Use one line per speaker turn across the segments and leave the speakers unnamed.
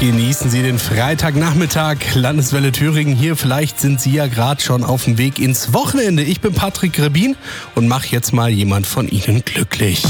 Genießen Sie den Freitagnachmittag, Landeswelle Thüringen hier. Vielleicht sind Sie ja gerade schon auf dem Weg ins Wochenende. Ich bin Patrick Rebin und mache jetzt mal jemand von Ihnen glücklich.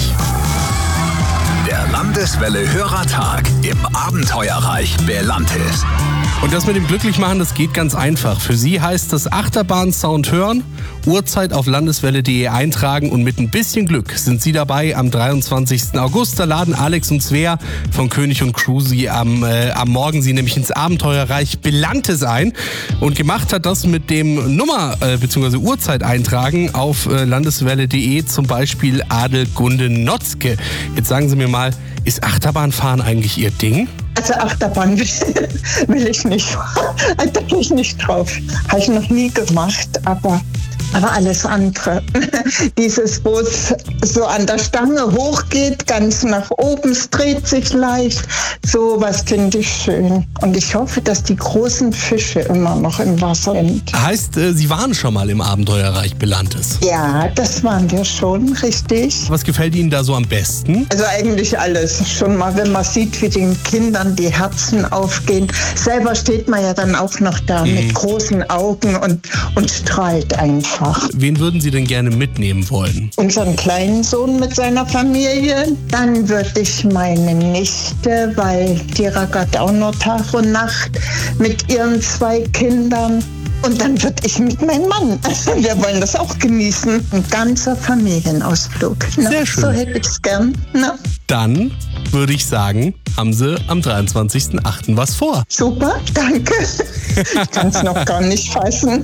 Der Landeswelle Hörertag im Abenteuerreich Belantis.
Und das mit dem Glücklichmachen, das geht ganz einfach. Für Sie heißt das Achterbahn-Sound hören, Uhrzeit auf landeswelle.de eintragen und mit ein bisschen Glück sind Sie dabei am 23. August. Da laden Alex und Svea von König und Crew Sie am Morgen Sie nämlich ins Abenteuerreich Belantis ein. Und gemacht hat das mit dem Nummer bzw. Uhrzeit eintragen auf landeswelle.de, zum Beispiel Adelgunde Notzke. Jetzt sagen Sie mir mal, ist Achterbahnfahren eigentlich Ihr Ding?
Also Achterbahn will ich nicht. Da gehe ich nicht drauf. Habe ich noch nie gemacht, aber alles andere. Dieses, wo es so an der Stange hochgeht, ganz nach oben, es dreht sich leicht. Sowas finde ich schön. Und ich hoffe, dass die großen Fische immer noch im Wasser sind.
Heißt, Sie waren schon mal im Abenteuerreich Belantis?
Ja, das waren wir schon, richtig.
Was gefällt Ihnen da so am besten?
Also eigentlich alles. Schon mal, wenn man sieht, wie den Kindern die Herzen aufgehen. Selber steht man ja dann auch noch da mit großen Augen und strahlt einfach.
Wen würden Sie denn gerne mitnehmen wollen?
Unseren kleinen Sohn mit seiner Familie. Dann würde ich meine Nichte, weil die rackert auch noch Tag und Nacht mit ihren 2 Kindern. Und dann würde ich mit meinem Mann. Wir wollen das auch genießen. Ein ganzer Familienausflug.
Sehr schön.
So hätte ich es gern. Na?
Dann würde ich sagen, haben Sie am 23.08. was vor.
Super, danke. Ich kann es noch gar nicht fassen.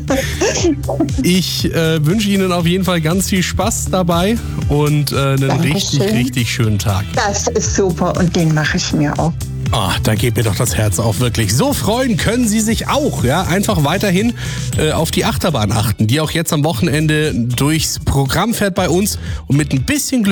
Ich wünsche Ihnen auf jeden Fall ganz viel Spaß dabei und einen richtig schönen Tag.
Das ist super und den mache ich mir auch.
Oh, da geht mir doch das Herz auf, wirklich. So freuen können Sie sich auch, ja. Einfach weiterhin auf die Achterbahn achten, die auch jetzt am Wochenende durchs Programm fährt bei uns und mit ein bisschen Glück